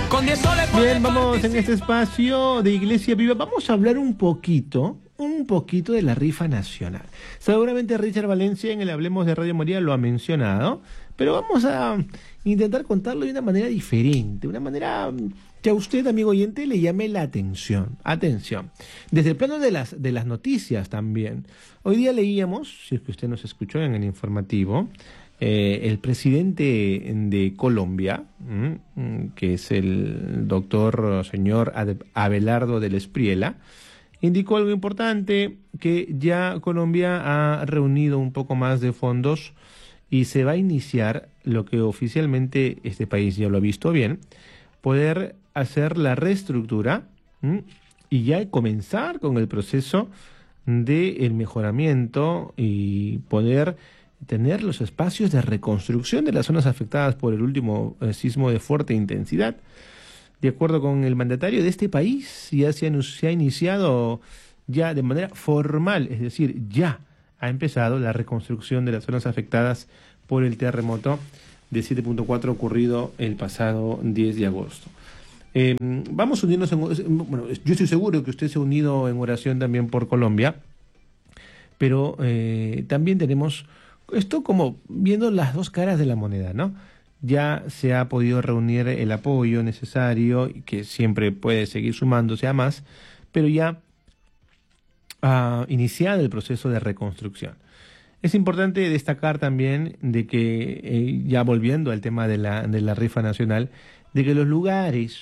Con 10 soles. Bien, vamos en este espacio de Iglesia Viva. Vamos a hablar un poquito de la rifa nacional. Seguramente Richard Valencia en el Hablemos de Radio María lo ha mencionado, pero vamos a intentar contarlo de una manera diferente, una manera que a usted, amigo oyente, le llame la atención. Atención. Desde el plano de las noticias también. Hoy día leíamos, si es que usted nos escuchó en el informativo, el presidente de Colombia, que es el doctor señor Abelardo del Espriella, indicó algo importante, que ya Colombia ha reunido un poco más de fondos y se va a iniciar lo que oficialmente este país ya lo ha visto bien, poder hacer la reestructura y ya comenzar con el proceso del mejoramiento y poder tener los espacios de reconstrucción de las zonas afectadas por el último sismo de fuerte intensidad. De acuerdo con el mandatario de este país, ya se ha iniciado ya de manera formal, es decir, ya ha empezado la reconstrucción de las zonas afectadas por el terremoto de 7.4 ocurrido el pasado 10 de agosto. Vamos a unirnos, bueno, yo estoy seguro que usted se ha unido en oración también por Colombia, pero también tenemos esto como viendo las dos caras de la moneda, ¿no? Ya se ha podido reunir el apoyo necesario, y que siempre puede seguir sumándose a más, pero ya ha iniciado el proceso de reconstrucción. Es importante destacar también de que, ya volviendo al tema de la rifa nacional, de que los lugares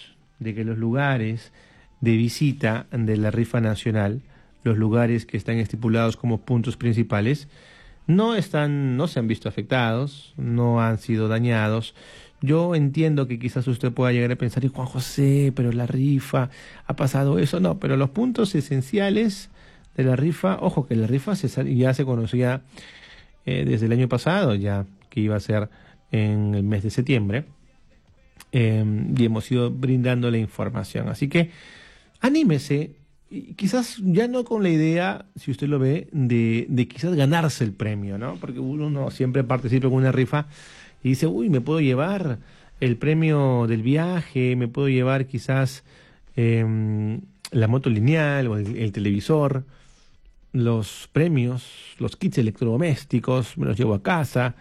de visita de la rifa nacional, los lugares que están estipulados como puntos principales, no se han visto afectados, no han sido dañados. Yo entiendo que quizás usted pueda llegar a pensar, y Juan José, pero la rifa, ha pasado eso. No, pero los puntos esenciales de la rifa, ojo que la rifa ya se conocía desde el año pasado, ya que iba a ser en el mes de septiembre, y hemos ido brindando la información. Así que anímese. Y quizás ya no con la idea, si usted lo ve, de quizás ganarse el premio, ¿no? Porque uno no siempre participa en una rifa y dice, uy, me puedo llevar el premio del viaje, me puedo llevar quizás la moto lineal o el televisor, los premios, los kits electrodomésticos, me los llevo a casa.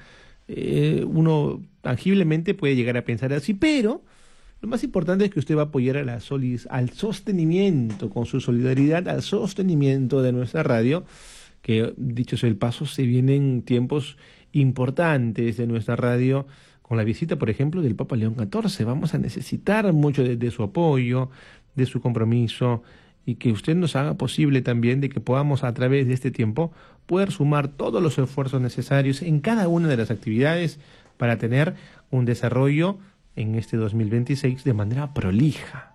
Uno tangiblemente puede llegar a pensar así, pero lo más importante es que usted va a apoyar a al sostenimiento, con su solidaridad, al sostenimiento de nuestra radio, que, dicho sea el paso, se vienen tiempos importantes de nuestra radio, con la visita, por ejemplo, del Papa León XIV. Vamos a necesitar mucho de su apoyo, de su compromiso, y que usted nos haga posible también de que podamos, a través de este tiempo, poder sumar todos los esfuerzos necesarios en cada una de las actividades para tener un desarrollo en este 2026 de manera prolija.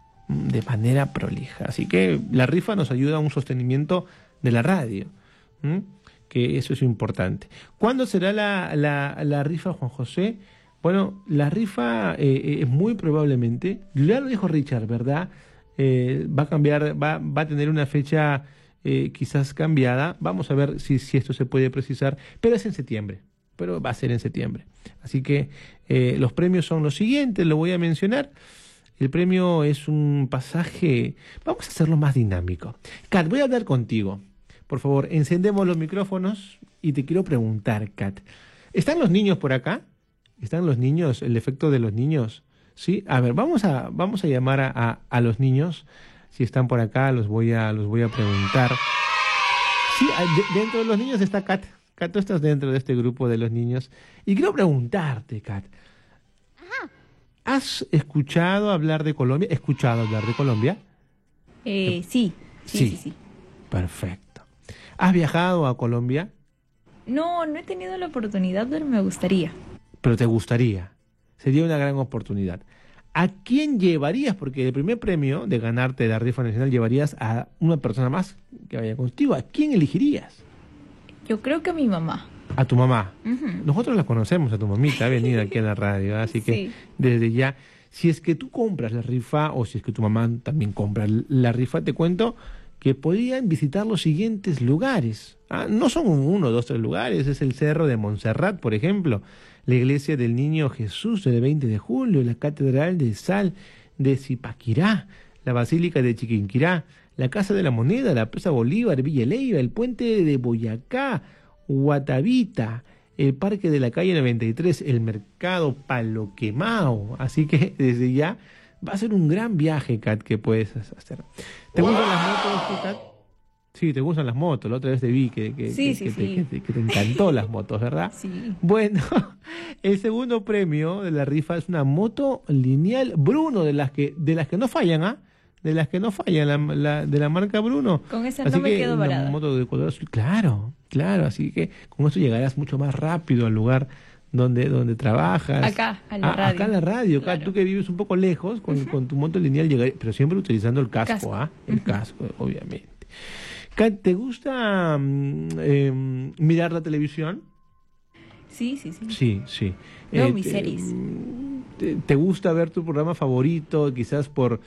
Así que la rifa nos ayuda a un sostenimiento de la radio, que eso es importante. ¿Cuándo será la rifa, Juan José? Bueno, la rifa es muy probablemente, ya lo dijo Richard, ¿verdad? Va a cambiar, va a tener una fecha quizás cambiada. Vamos a ver si esto se puede precisar, pero es en septiembre. Pero va a ser en septiembre. Así que los premios son los siguientes, lo voy a mencionar. El premio es un pasaje, vamos a hacerlo más dinámico. Kat, voy a hablar contigo. Por favor, encendemos los micrófonos y te quiero preguntar, Kat. ¿Están los niños por acá? ¿Están los niños? ¿El efecto de los niños? Sí. A ver, vamos a llamar a los niños. Si están por acá, los voy a preguntar. Sí, dentro de los niños está Kat. Kat, tú estás dentro de este grupo de los niños. Y quiero preguntarte, Kat. Ajá. ¿Has escuchado hablar de Colombia? ¿Escuchado hablar de Colombia? Sí. Perfecto. ¿Has viajado a Colombia? No he tenido la oportunidad, pero me gustaría. Pero te gustaría. Sería una gran oportunidad. ¿A quién llevarías? Porque el primer premio de ganarte la rifa nacional llevarías a una persona más que vaya contigo. ¿A quién elegirías? Yo creo que a mi mamá. A tu mamá. Uh-huh. Nosotros la conocemos, a tu mamita, ha venido aquí a la radio, así que Sí. desde ya, si es que tú compras la rifa o si es que tu mamá también compra la rifa, te cuento que podrían visitar los siguientes lugares. No son 1, 2, 3 lugares, es el Cerro de Montserrat, por ejemplo, la Iglesia del Niño Jesús del 20 de julio, la Catedral de Sal de Zipaquirá, la Basílica de Chiquinquirá, la Casa de la Moneda, la Plaza Bolívar, Villa Leyva, el Puente de Boyacá, Guatavita, el Parque de la Calle 93, el Mercado Palo Quemao. Así que desde ya va a ser un gran viaje, Kat, que puedes hacer. ¿Te gustan las motos, Kat? Sí, te gustan las motos. La otra vez te vi que te encantó las motos, ¿verdad? Sí. Bueno, el segundo premio de la rifa es una moto lineal Bruno, de las que no fallan, ¿ah? De las que no fallan, de la marca Bruno. Con esa así no me que quedo una varada. moto de color azul, claro, así que con eso llegarás mucho más rápido al lugar donde trabajas. Acá, a la radio. Acá en la radio, Claro. acá tú que vives un poco lejos, con tu moto lineal llegar, pero siempre utilizando el casco, ¿ah? El casco, obviamente. Kat, ¿te gusta mirar la televisión? Sí. Sí. Veo mis series. ¿Te gusta ver tu programa favorito, quizás por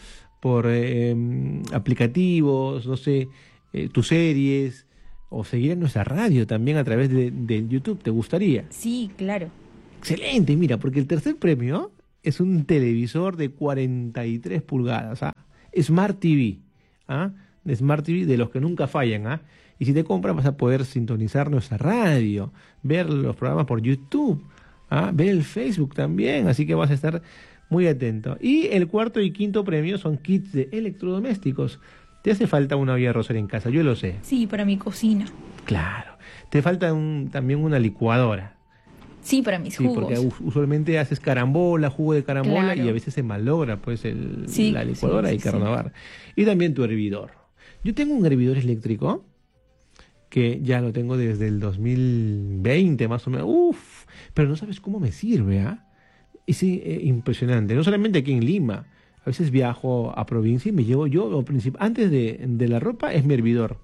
aplicativos, no sé, tus series, o seguir en nuestra radio también a través de YouTube? ¿Te gustaría? Sí, claro. Excelente, mira, porque el tercer premio es un televisor de 43 pulgadas, ¿ah? Smart TV, ¿ah? De Smart TV, de los que nunca fallan, ¿ah? Y si te compras vas a poder sintonizar nuestra radio, ver los programas por YouTube, ¿ah? Ver el Facebook también, así que vas a estar muy atento. Y el cuarto y quinto premio son kits de electrodomésticos. Te hace falta una olla arrocera en casa, yo lo sé. Sí, para mi cocina. Claro. Te falta también una licuadora. Sí, para mis Sí, jugos. porque usualmente haces carambola, jugo de carambola, Claro. y a veces se malogra pues Sí, la licuadora, sí, hay que sí. renovar. Y también tu hervidor. Yo tengo un hervidor eléctrico que ya lo tengo desde el 2020 más o menos. Uf, pero no sabes cómo me sirve, ¿ah? Y sí, impresionante. No solamente aquí en Lima. A veces viajo a provincia y me llevo yo, antes de la ropa, es mi hervidor.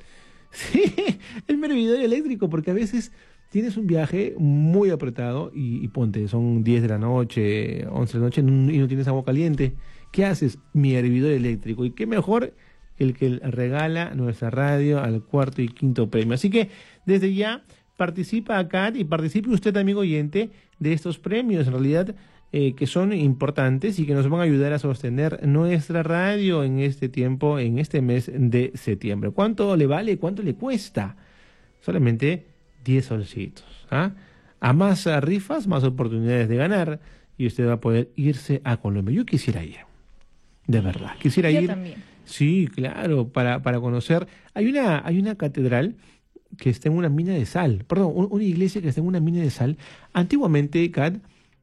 Sí, es mi hervidor eléctrico, porque a veces tienes un viaje muy apretado y ponte, son 10 de la noche, 11 de la noche y no tienes agua caliente. ¿Qué haces? Mi hervidor eléctrico. Y qué mejor el que regala nuestra radio al cuarto y quinto premio. Así que desde ya participa acá y participe usted, amigo oyente, de estos premios, en realidad, que son importantes y que nos van a ayudar a sostener nuestra radio en este tiempo, en este mes de septiembre. ¿Cuánto le vale? ¿Cuánto le cuesta? Solamente 10 solcitos. ¿Ah? A más rifas, más oportunidades de ganar, y usted va a poder irse a Colombia. Yo quisiera ir, de verdad. Quisiera Yo ir. también. Sí, claro, para conocer. Hay una catedral que está en una mina de sal, perdón, una iglesia que está en una mina de sal. Antiguamente, Kat,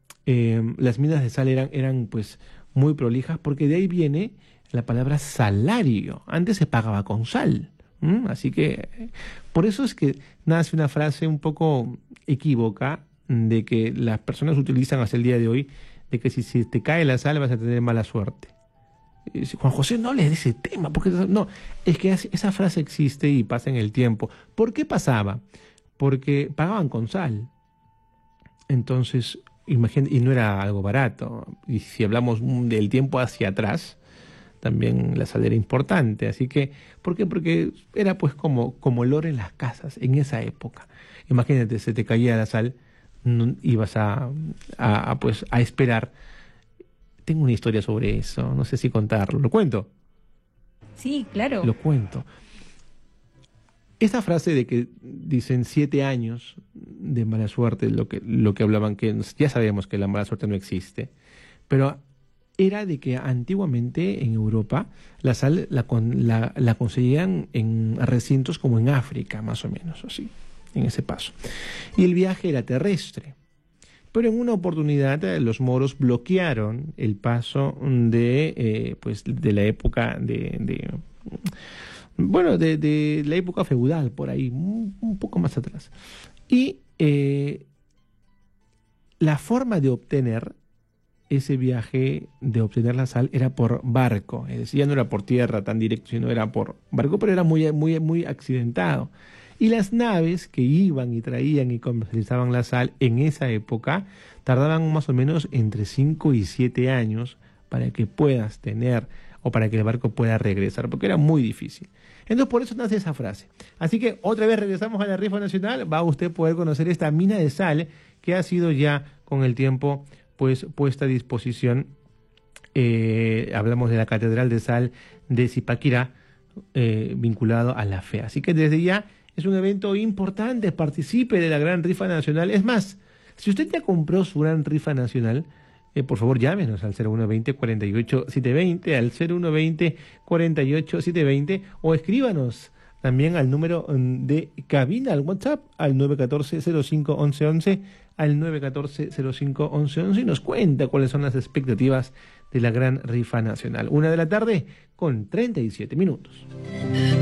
las minas de sal eran pues muy prolijas, porque de ahí viene la palabra salario. Antes se pagaba con sal. Así que por eso es que nace una frase un poco equívoca de que las personas utilizan hasta el día de hoy, de que si te cae la sal vas a tener mala suerte. Juan José, no le de ese tema, porque no, es que esa frase existe y pasa en el tiempo. ¿Por qué pasaba? Porque pagaban con sal. Entonces, imagínate, y no era algo barato. Y si hablamos del tiempo hacia atrás, también la sal era importante. Así que, ¿por qué? Porque era pues como el oro en las casas en esa época. Imagínate, se te caía la sal, ibas a esperar. Tengo una historia sobre eso, no sé si contarlo. ¿Lo cuento? Sí, claro. Lo cuento. Esta frase de que dicen 7 años de mala suerte, lo que hablaban, que ya sabemos que la mala suerte no existe, pero era de que antiguamente en Europa la sal la conseguían en recintos como en África, más o menos, así, en ese paso. Y el viaje era terrestre. Pero en una oportunidad los moros bloquearon el paso de la época de la época feudal, por ahí, un poco más atrás. Y la forma de obtener ese viaje, de obtener la sal, era por barco. Es decir, ya no era por tierra tan directo, sino era por barco, pero era muy accidentado. Y las naves que iban y traían y comercializaban la sal en esa época tardaban más o menos entre 5 y 7 años para que puedas tener o para que el barco pueda regresar, porque era muy difícil. Entonces por eso nace esa frase. Así que otra vez regresamos a la rifa nacional, va a usted poder conocer esta mina de sal que ha sido ya con el tiempo pues puesta a disposición Hablamos de la Catedral de Sal de Zipaquirá, vinculado a la fe. Así que desde ya es un evento importante, participe de la Gran Rifa Nacional. Es más, si usted ya compró su Gran Rifa Nacional, por favor llámenos al 0120-48-720, al 0120-48-720, o escríbanos también al número de cabina, al WhatsApp, al 914-05-1111, al 914-05-1111, y nos cuenta cuáles son las expectativas de la Gran Rifa Nacional. 1 de la tarde con 37 minutos.